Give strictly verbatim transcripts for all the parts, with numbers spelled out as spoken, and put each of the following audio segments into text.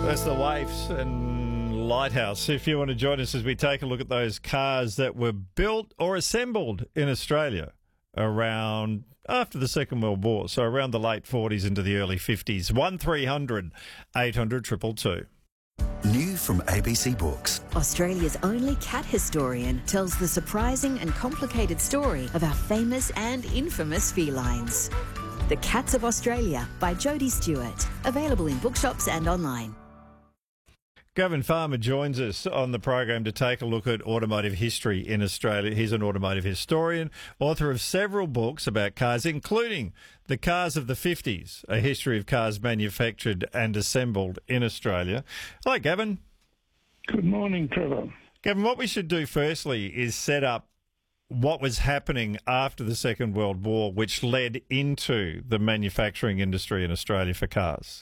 That's the Waifs and Lighthouse. If you want to join us as we take a look at those cars that were built or assembled in Australia around after the Second World War, so around the late forties into the early fifties. one three hundred eight hundred two two two. New from A B C Books. Australia's only cat historian tells the surprising and complicated story of our famous and infamous felines. The Cats of Australia by Jodie Stewart. Available in bookshops and online. Gavin Farmer joins us on the program to take a look at automotive history in Australia. He's an automotive historian, author of several books about cars, including The Cars of the fifties, a history of cars manufactured and assembled in Australia. Hi, Gavin. Good morning, Trevor. Gavin, what we should do firstly is set up what was happening after the Second World War, which led into the manufacturing industry in Australia for cars.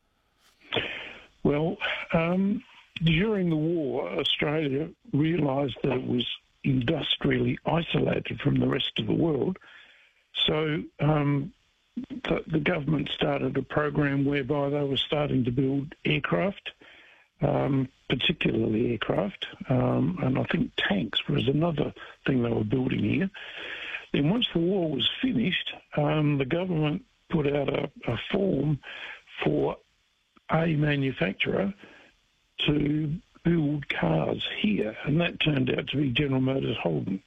Well, um, during the war, Australia realised that it was industrially isolated from the rest of the world. So um, the, the government started a program whereby they were starting to build aircraft, um, particularly aircraft, um, and I think tanks was another thing they were building here. Then once the war was finished, um, the government put out a, a form for a manufacturer to build cars here, and that turned out to be General Motors Holden.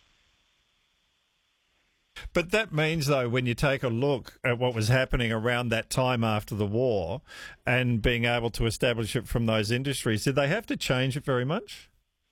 But that means, though, when you take a look at what was happening around that time after the war and being able to establish it from those industries, did they have to change it very much?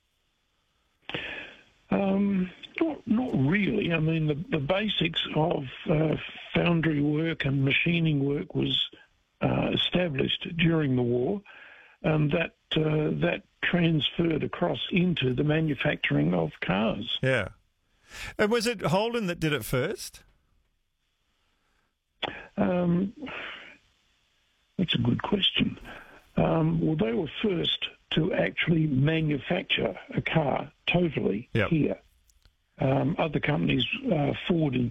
Um, not, not really. I mean, the, the basics of uh, foundry work and machining work was Uh, established during the war, and that uh, that transferred across into the manufacturing of cars. Yeah. And was it Holden that did it first? Um, that's a good question. Um, well, they were first to actually manufacture a car totally yep. here. Um, other companies, uh, Ford in